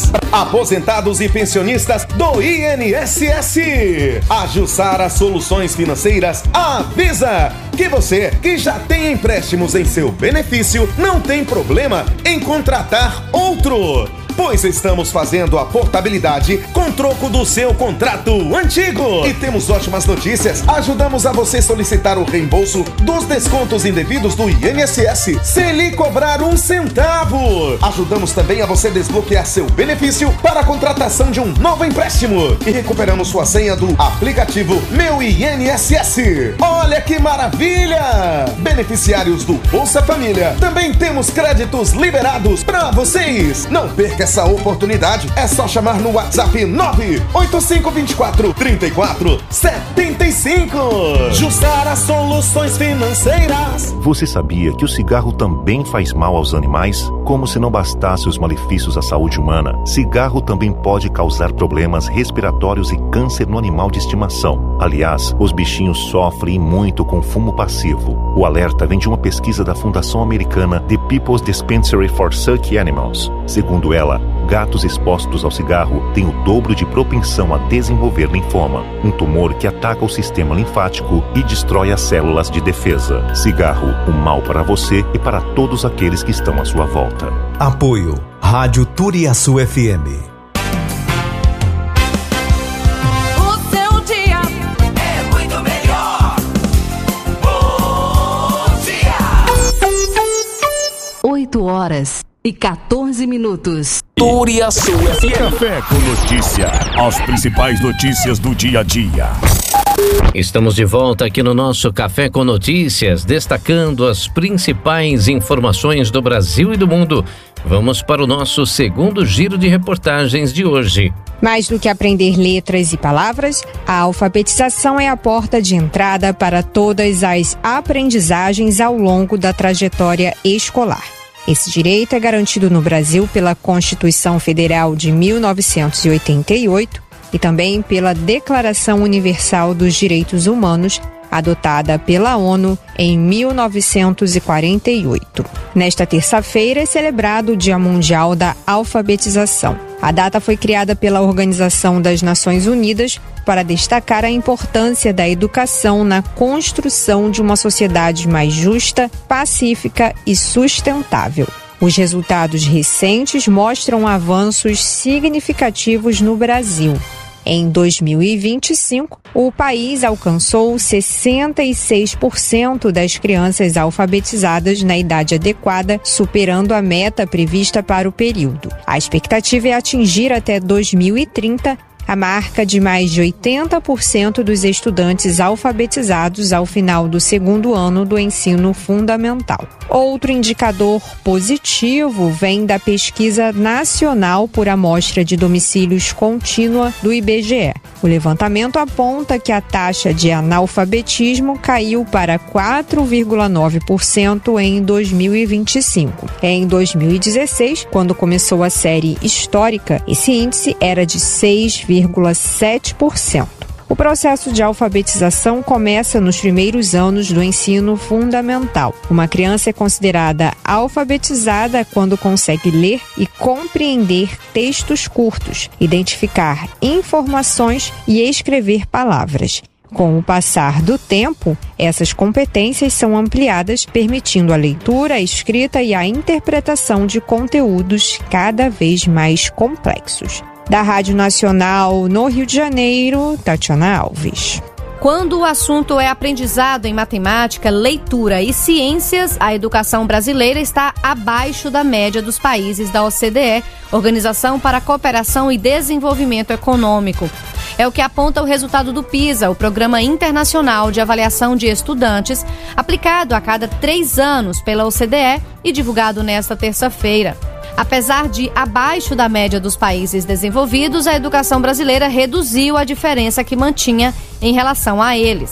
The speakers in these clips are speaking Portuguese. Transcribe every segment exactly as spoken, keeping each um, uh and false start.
Aposentados e pensionistas do I N S S. A Jussara Soluções Financeiras avisa que você que já tem empréstimos em seu benefício não tem problema em contratar outro, pois estamos fazendo a portabilidade com troco do seu contrato antigo. E temos ótimas notícias. Ajudamos a você solicitar o reembolso dos descontos indevidos do I N S S sem lhe cobrar um centavo. Ajudamos também a você desbloquear seu benefício para a contratação de um novo empréstimo. E recuperamos sua senha do aplicativo Meu I N S S. Olha que maravilha! Beneficiários do Bolsa Família, também temos créditos liberados para vocês. Não perca essa oportunidade. É só chamar no WhatsApp nove oito cinco dois quatro, três quatro sete cinco. Jussara Soluções Financeiras. Você sabia que o cigarro também faz mal aos animais? Como se não bastasse os malefícios à saúde humana, cigarro também pode causar problemas respiratórios e câncer no animal de estimação. Aliás, os bichinhos sofrem muito com fumo passivo. O alerta vem de uma pesquisa da Fundação Americana The People's Dispensary for Sick Animals. Segundo ela, gatos expostos ao cigarro têm o dobro de propensão a desenvolver linfoma, um tumor que ataca o sistema linfático e destrói as células de defesa. Cigarro, um mal para você e para todos aqueles que estão à sua volta. Apoio Rádio Turiaçu F M. oito horas e quatorze minutos. Turiaçu F M. Café com notícia. As principais notícias do dia a dia. Estamos de volta aqui no nosso Café com Notícias, destacando as principais informações do Brasil e do mundo. Vamos para o nosso segundo giro de reportagens de hoje. Mais do que aprender letras e palavras, a alfabetização é a porta de entrada para todas as aprendizagens ao longo da trajetória escolar. Esse direito é garantido no Brasil pela Constituição Federal de mil novecentos e oitenta e oito e também pela Declaração Universal dos Direitos Humanos, adotada pela ONU em mil novecentos e quarenta e oito. Nesta terça-feira é celebrado o Dia Mundial da Alfabetização. A data foi criada pela Organização das Nações Unidas para destacar a importância da educação na construção de uma sociedade mais justa, pacífica e sustentável. Os resultados recentes mostram avanços significativos no Brasil. Em dois mil e vinte e cinco, o país alcançou sessenta e seis por cento das crianças alfabetizadas na idade adequada, superando a meta prevista para o período. A expectativa é atingir até dois mil e trinta a marca de mais de oitenta por cento dos estudantes alfabetizados ao final do segundo ano do ensino fundamental. Outro indicador positivo vem da Pesquisa Nacional por Amostra de Domicílios Contínua do I B G E. O levantamento aponta que a taxa de analfabetismo caiu para quatro vírgula nove por cento em dois mil e vinte e cinco. Em dois mil e dezesseis, quando começou a série histórica, esse índice era de seis vírgula sete por cento. O processo de alfabetização começa nos primeiros anos do ensino fundamental. Uma criança é considerada alfabetizada quando consegue ler e compreender textos curtos, identificar informações e escrever palavras. Com o passar do tempo, essas competências são ampliadas, permitindo a leitura, a escrita e a interpretação de conteúdos cada vez mais complexos. Da Rádio Nacional no Rio de Janeiro, Tatiana Alves. Quando o assunto é aprendizado em matemática, leitura e ciências, a educação brasileira está abaixo da média dos países da O C D E, Organização para a Cooperação e Desenvolvimento Econômico. É o que aponta o resultado do PISA, o Programa Internacional de Avaliação de Estudantes, aplicado a cada três anos pela O C D E e divulgado nesta terça-feira. Apesar de abaixo da média dos países desenvolvidos, a educação brasileira reduziu a diferença que mantinha em relação a eles.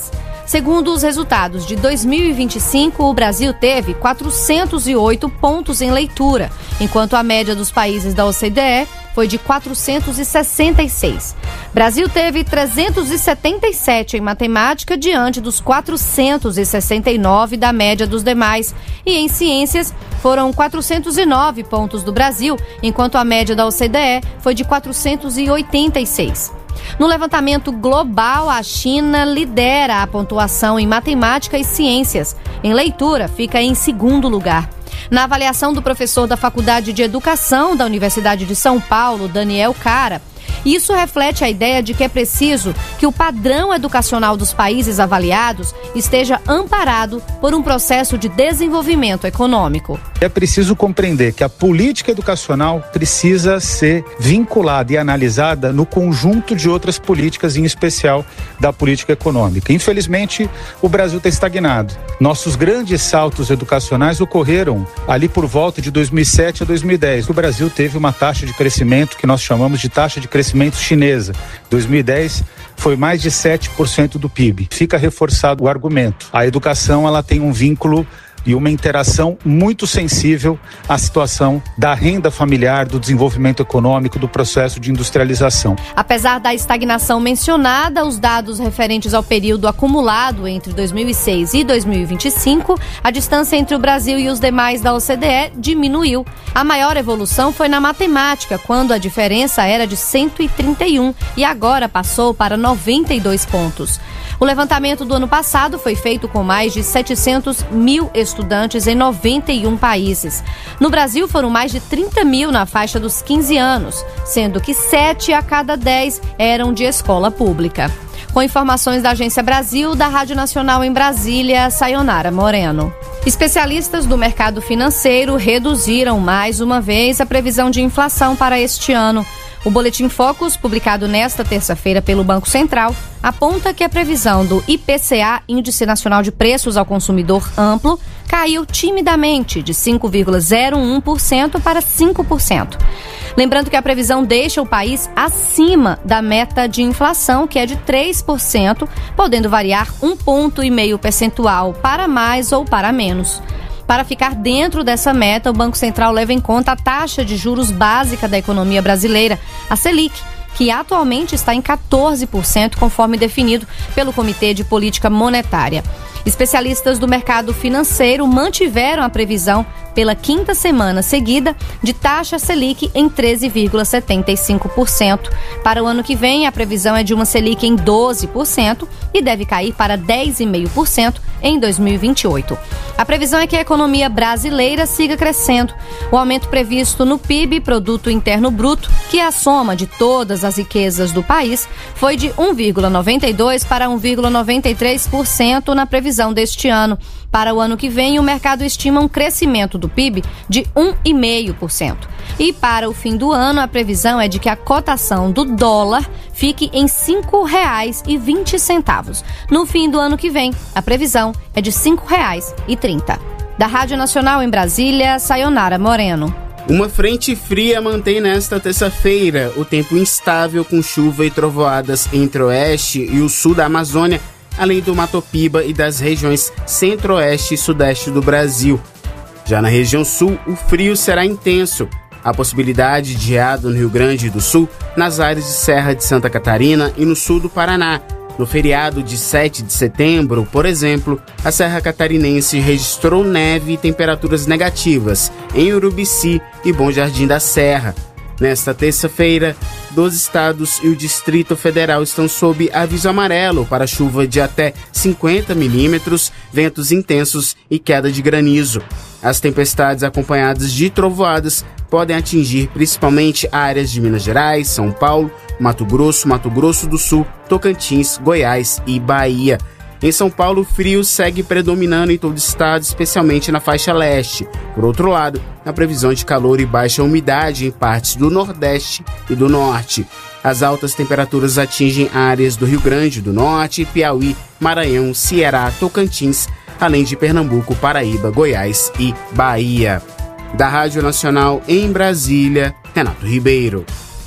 Segundo os resultados de dois mil e vinte e cinco, o Brasil teve quatrocentos e oito pontos em leitura, enquanto a média dos países da O C D E foi de quatrocentos e sessenta e seis. Brasil teve trezentos e setenta e sete em matemática, diante dos quatrocentos e sessenta e nove da média dos demais. E em ciências, foram quatrocentos e nove pontos do Brasil, enquanto a média da O C D E foi de quatrocentos e oitenta e seis. No levantamento global, a China lidera a pontuação em matemática e ciências. Em leitura, fica em segundo lugar. Na avaliação do professor da Faculdade de Educação da Universidade de São Paulo, Daniel Cara, isso reflete a ideia de que é preciso que o padrão educacional dos países avaliados esteja amparado por um processo de desenvolvimento econômico. É preciso compreender que a política educacional precisa ser vinculada e analisada no conjunto de outras políticas, em especial da política econômica. Infelizmente, o Brasil está estagnado. Nossos grandes saltos educacionais ocorreram ali por volta de dois mil e sete a dois mil e dez. O Brasil teve uma taxa de crescimento que nós chamamos de taxa de crescimento chinesa. dois mil e dez foi mais de sete por cento do P I B. Fica reforçado o argumento. A educação, ela tem um vínculo e uma interação muito sensível à situação da renda familiar, do desenvolvimento econômico, do processo de industrialização. Apesar da estagnação mencionada, os dados referentes ao período acumulado entre dois mil e seis e dois mil e vinte e cinco, a distância entre o Brasil e os demais da O C D E diminuiu. A maior evolução foi na matemática, quando a diferença era de cento e trinta e um e agora passou para noventa e dois pontos. O levantamento do ano passado foi feito com mais de setecentos mil estudantes em noventa e um países. No Brasil, foram mais de trinta mil na faixa dos quinze anos, sendo que sete a cada dez eram de escola pública. Com informações da Agência Brasil, da Rádio Nacional em Brasília, Sayonara Moreno. Especialistas do mercado financeiro reduziram mais uma vez a previsão de inflação para este ano. O Boletim Focus, publicado nesta terça-feira pelo Banco Central, aponta que a previsão do I P C A, Índice Nacional de Preços ao Consumidor Amplo, caiu timidamente de cinco vírgula zero um por cento para cinco por cento. Lembrando que a previsão deixa o país acima da meta de inflação, que é de três por cento, podendo variar um ponto e meio percentual para mais ou para menos. Para ficar dentro dessa meta, o Banco Central leva em conta a taxa de juros básica da economia brasileira, a Selic, que atualmente está em quatorze por cento, conforme definido pelo Comitê de Política Monetária. Especialistas do mercado financeiro mantiveram a previsão pela quinta semana seguida de taxa Selic em treze vírgula setenta e cinco por cento. Para o ano que vem, a previsão é de uma Selic em doze por cento e deve cair para dez vírgula cinco por cento em dois mil e vinte e oito. A previsão é que a economia brasileira siga crescendo. O aumento previsto no P I B, Produto Interno Bruto, que é a soma de todas as riquezas do país, foi de um vírgula noventa e dois por cento para um vírgula noventa e três por cento na previsão deste ano. Para o ano que vem, o mercado estima um crescimento do P I B de um vírgula cinco por cento. E para o fim do ano, a previsão é de que a cotação do dólar fique em cinco reais e vinte centavos. No fim do ano que vem, a previsão é de cinco reais e trinta centavos. Da Rádio Nacional em Brasília, Sayonara Moreno. Uma frente fria mantém nesta terça-feira o tempo instável com chuva e trovoadas entre o oeste e o sul da Amazônia, além do Mato Piba e das regiões centro-oeste e sudeste do Brasil. Já na região sul, o frio será intenso. Há possibilidade de geada no Rio Grande do Sul, nas áreas de Serra de Santa Catarina e no sul do Paraná. No feriado de sete de setembro, por exemplo, a Serra Catarinense registrou neve e temperaturas negativas em Urubici e Bom Jardim da Serra. Nesta terça-feira, doze estados e o Distrito Federal estão sob aviso amarelo para chuva de até cinquenta milímetros, ventos intensos e queda de granizo. As tempestades acompanhadas de trovoadas podem atingir principalmente áreas de Minas Gerais, São Paulo, Mato Grosso, Mato Grosso do Sul, Tocantins, Goiás e Bahia. Em São Paulo, o frio segue predominando em todo o estado, especialmente na faixa leste. Por outro lado, a previsão de calor e baixa umidade em partes do Nordeste e do Norte. As altas temperaturas atingem áreas do Rio Grande do Norte, Piauí, Maranhão, Ceará, Tocantins, além de Pernambuco, Paraíba, Goiás e Bahia. Da Rádio Nacional em Brasília, Renato Ribeiro.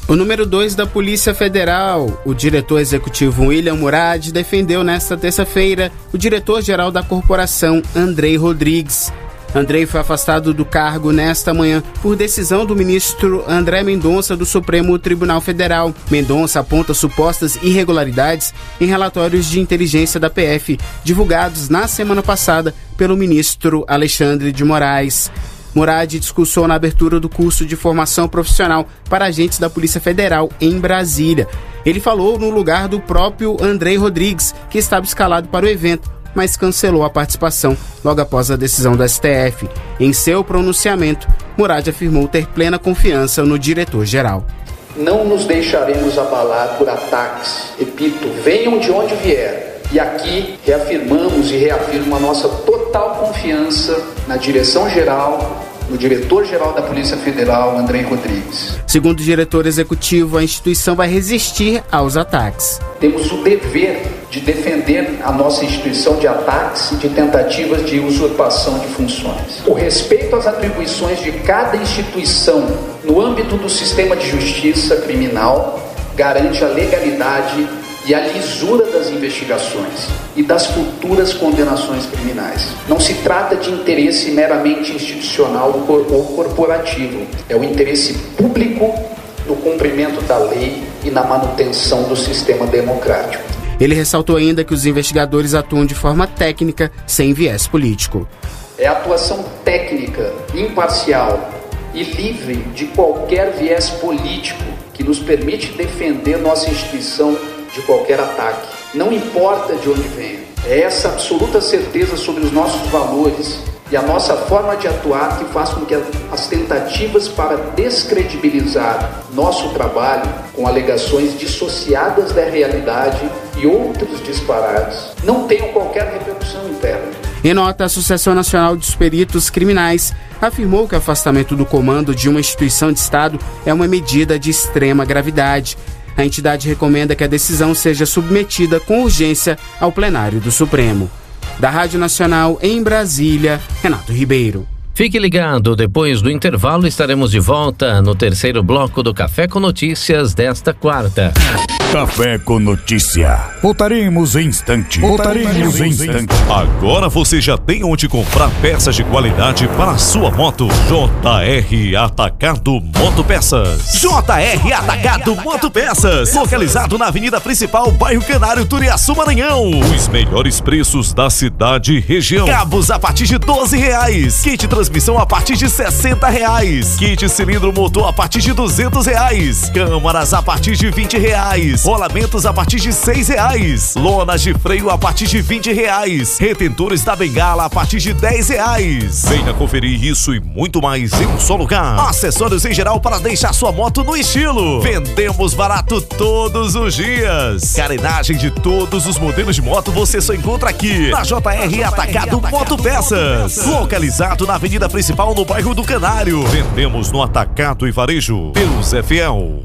O número dois da Polícia Federal, o diretor executivo William Murad, defendeu nesta terça-feira o diretor-geral da corporação, Andrei Rodrigues. Andrei foi afastado do cargo nesta manhã por decisão do ministro André Mendonça do Supremo Tribunal Federal. Mendonça aponta supostas irregularidades em relatórios de inteligência da P F, divulgados na semana passada pelo ministro Alexandre de Moraes. Murad discursou na abertura do curso de formação profissional para agentes da Polícia Federal em Brasília. Ele falou no lugar do próprio Andrei Rodrigues, que estava escalado para o evento, mas cancelou a participação logo após a decisão do S T F. Em seu pronunciamento, Murad afirmou ter plena confiança no diretor-geral. Não nos deixaremos abalar por ataques. Repito, venham de onde vier. E aqui reafirmamos e reafirmo a nossa total confiança na direção-geral, no diretor-geral da Polícia Federal, Andrei Rodrigues. Segundo o diretor executivo, a instituição vai resistir aos ataques. Temos o dever de defender a nossa instituição de ataques e de tentativas de usurpação de funções. O respeito às atribuições de cada instituição no âmbito do sistema de justiça criminal garante a legalidade e a lisura das investigações e das futuras condenações criminais. Não se trata de interesse meramente institucional ou corporativo, é o interesse público no cumprimento da lei e na manutenção do sistema democrático. Ele ressaltou ainda que os investigadores atuam de forma técnica, sem viés político. É a atuação técnica, imparcial e livre de qualquer viés político que nos permite defender nossa instituição de qualquer ataque. Não importa de onde venha. É essa absoluta certeza sobre os nossos valores e a nossa forma de atuar que faz com que as tentativas para descredibilizar nosso trabalho com alegações dissociadas da realidade e outros disparates não tenham qualquer repercussão interna. Em nota, a Associação Nacional dos Peritos Criminais afirmou que o afastamento do comando de uma instituição de Estado é uma medida de extrema gravidade. A entidade recomenda que a decisão seja submetida com urgência ao plenário do Supremo. Da Rádio Nacional em Brasília, Renato Ribeiro. Fique ligado, depois do intervalo estaremos de volta no terceiro bloco do Café com Notícias desta quarta. Café com Notícia. Voltaremos em instante. Voltaremos em instante. Agora você já tem onde comprar peças de qualidade para a sua moto. J R Atacado Motopeças. J R Atacado Motopeças. Localizado na avenida principal, bairro Canário, Turiaçu, Maranhão. Os melhores preços da cidade e região. Cabos a partir de doze reais. Kit transmissão a partir de sessenta reais. Kit cilindro motor a partir de duzentos reais. Câmaras a partir de vinte reais. Rolamentos a partir de seis reais. Lonas de freio a partir de vinte reais. Retentores da bengala a partir de dez reais. Venha conferir isso e muito mais em um só lugar. Acessórios em geral para deixar sua moto no estilo. Vendemos barato todos os dias. Carenagem de todos os modelos de moto você só encontra aqui na J R Atacado Motopeças. Localizado na avenida principal no bairro do Canário. Vendemos no atacado e varejo. Deus é fiel.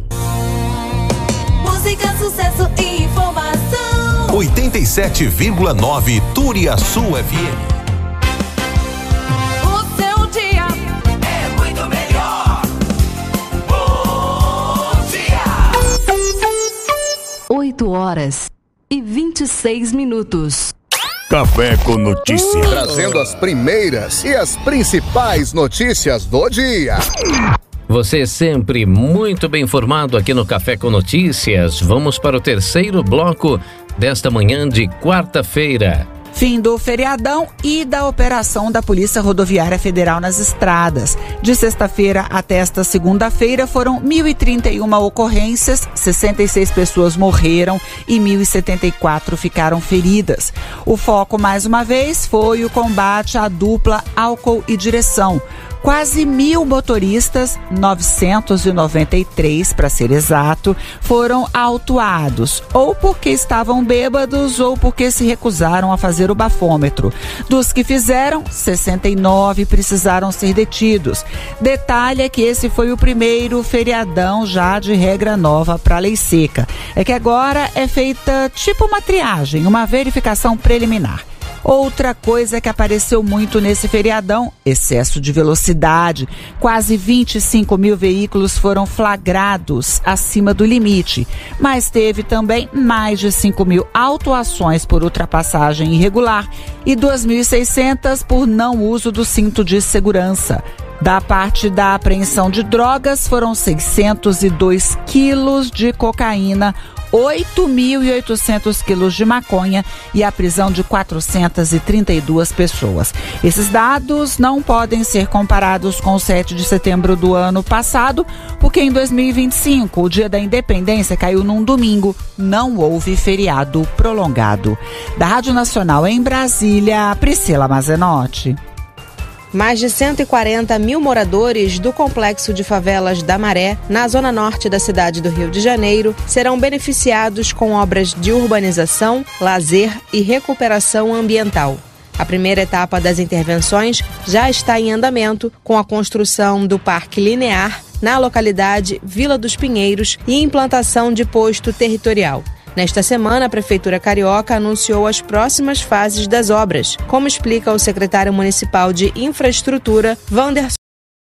Música, sucesso e informação. oitenta e sete vírgula nove Turiaçu F M. O seu dia é muito melhor. Bom dia. oito horas e vinte e seis minutos. Café com Notícia. Trazendo as primeiras e as principais notícias do dia. Você é sempre muito bem informado aqui no Café com Notícias. Vamos para o terceiro bloco desta manhã de quarta-feira. Fim do feriadão e da operação da Polícia Rodoviária Federal nas estradas. De sexta-feira até esta segunda-feira foram mil e trinta e uma ocorrências, sessenta e seis pessoas morreram e mil e setenta e quatro ficaram feridas. O foco, mais uma vez, foi o combate à dupla álcool e direção. Quase mil motoristas, novecentos e noventa e três para ser exato, foram autuados, ou porque estavam bêbados ou porque se recusaram a fazer o bafômetro. Dos que fizeram, sessenta e nove precisaram ser detidos. Detalhe é que esse foi o primeiro feriadão já de regra nova para a lei seca. É que agora é feita tipo uma triagem, uma verificação preliminar. Outra coisa que apareceu muito nesse feriadão, excesso de velocidade. Quase vinte e cinco mil veículos foram flagrados acima do limite, mas teve também mais de cinco mil autuações por ultrapassagem irregular e duas mil e seiscentas por não uso do cinto de segurança. Da parte da apreensão de drogas, foram seiscentos e dois quilos de cocaína, oito mil e oitocentos quilos de maconha e a prisão de quatrocentas e trinta e duas pessoas. Esses dados não podem ser comparados com o sete de setembro do ano passado, porque em dois mil e vinte e cinco, o Dia da Independência caiu num domingo, não houve feriado prolongado. Da Rádio Nacional em Brasília, Priscila Mazenotti. Mais de cento e quarenta mil moradores do complexo de favelas da Maré, na zona norte da cidade do Rio de Janeiro, serão beneficiados com obras de urbanização, lazer e recuperação ambiental. A primeira etapa das intervenções já está em andamento, com a construção do Parque Linear na localidade Vila dos Pinheiros e implantação de posto territorial. Nesta semana, a Prefeitura Carioca anunciou as próximas fases das obras, como explica o secretário municipal de Infraestrutura, Wanderson